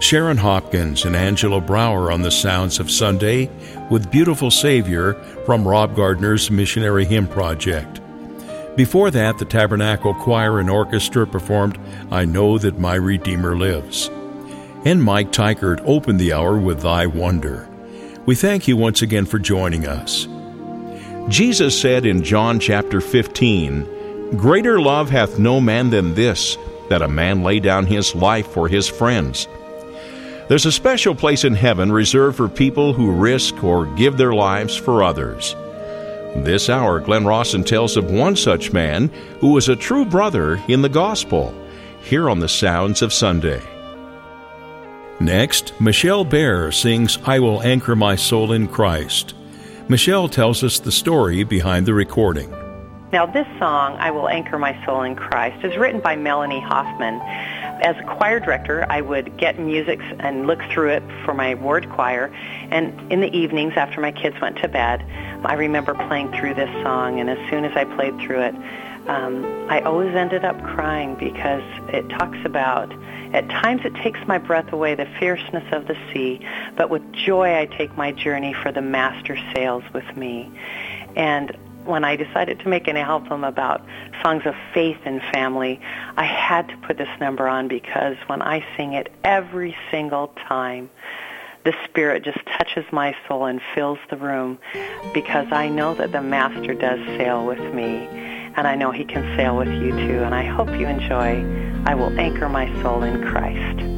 Sharon Hopkins and Angela Brower on the Sounds of Sunday with Beautiful Savior from Rob Gardner's Missionary Hymn Project. Before that, the Tabernacle Choir and Orchestra performed I Know That My Redeemer Lives. And Mike Teichert opened the hour with Thy Wonder. We thank you once again for joining us. Jesus said in John chapter 15, Greater love hath no man than this, that a man lay down his life for his friends. There's a special place in heaven reserved for people who risk or give their lives for others. This hour, Glenn Rawson tells of one such man who was a true brother in the gospel, here on the Sounds of Sunday. Next, Michelle Bear sings I Will Anchor My Soul in Christ. Michelle tells us the story behind the recording. Now, this song, I Will Anchor My Soul in Christ, is written by Melanie Hoffman. As a choir director, I would get music and look through it for my ward choir, and in the evenings after my kids went to bed, I remember playing through this song, and as soon as I played through it, I always ended up crying because it talks about, at times it takes my breath away, the fierceness of the sea, but with joy I take my journey, for the Master sails with me. And when I decided to make an album about songs of faith and family, I had to put this number on because when I sing it every single time, the Spirit just touches my soul and fills the room, because I know that the Master does sail with me, and I know He can sail with you too. And I hope you enjoy I Will Anchor My Soul in Christ.